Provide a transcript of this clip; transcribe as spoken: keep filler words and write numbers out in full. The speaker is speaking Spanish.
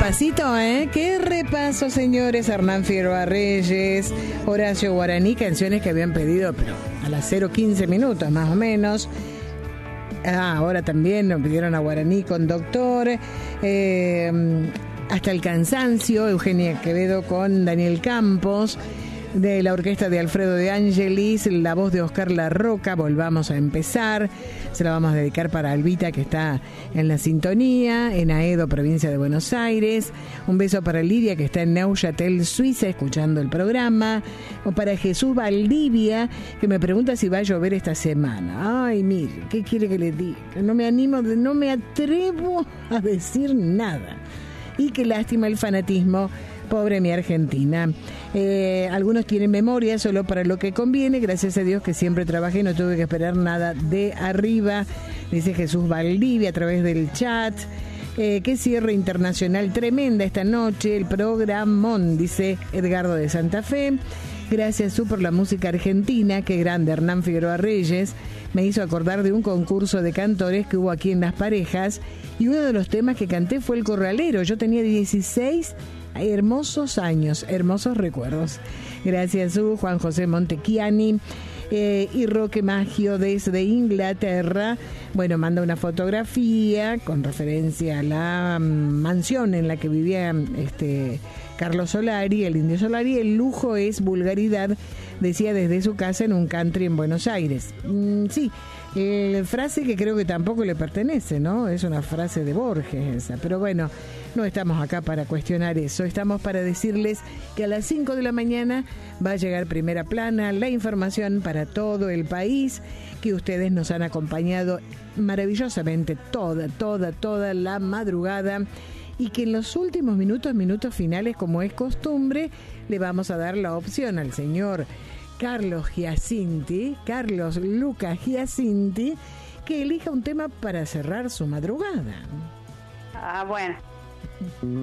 repasito, ¿eh? Qué repaso, señores. Hernán Figueroa Reyes, Horacio Guaraní, canciones que habían pedido, pero a las cero quince minutos más o menos. Ah, ahora también nos pidieron a Guaraní con Doctor. Eh, hasta el cansancio, Eugenia Quevedo con Daniel Campos. De la orquesta de Alfredo de Angelis, la voz de Oscar La Roca, Volvamos a empezar. Se la vamos a dedicar para Albita, que está en la sintonía, en Aedo, provincia de Buenos Aires. Un beso para Lidia, que está en Neuchâtel, Suiza, escuchando el programa. O para Jesús Valdivia, que me pregunta si va a llover esta semana. Ay, mire, ¿qué quiere que le diga? No me animo, no me atrevo a decir nada. Y qué lástima el fanatismo. Pobre mi Argentina. Eh, algunos tienen memoria solo para lo que conviene. Gracias a Dios que siempre trabajé y no tuve que esperar nada de arriba. Dice Jesús Valdivia a través del chat. Eh, qué cierre internacional tremenda esta noche. El programón, dice Edgardo de Santa Fe. Gracias, Su, por la música argentina. Qué grande, Hernán Figueroa Reyes. Me hizo acordar de un concurso de cantores que hubo aquí en Las Parejas. Y uno de los temas que canté fue El Corralero. Yo tenía dieciséis hermosos años, hermosos recuerdos. Gracias, Su. Juan José Montechiani. Eh, y Roque Maggio desde Inglaterra, bueno, manda una fotografía con referencia a la um, mansión en la que vivía este Carlos Solari, el Indio Solari. El lujo es vulgaridad, decía desde su casa en un country en Buenos Aires. Mm, sí, eh, frase que creo que tampoco le pertenece, ¿no? Es una frase de Borges esa, pero bueno, no estamos acá para cuestionar eso, estamos para decirles que a las cinco de la mañana va a llegar Primera Plana, la información para todo el país, que ustedes nos han acompañado maravillosamente toda, toda, toda la madrugada, y que en los últimos minutos, minutos finales, como es costumbre, le vamos a dar la opción al señor Carlos Giacinti, Carlos Lucas Giacinti, que elija un tema para cerrar su madrugada. Ah, bueno.